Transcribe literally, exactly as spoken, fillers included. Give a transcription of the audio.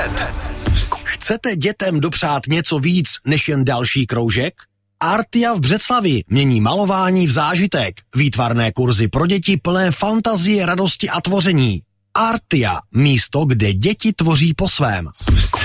Z. Chcete dětem dopřát něco víc než jen další kroužek? Artia v Břeclavi mění malování v zážitek. Výtvarné kurzy pro děti plné fantazie, radosti a tvoření. Artia, místo, kde děti tvoří po svém.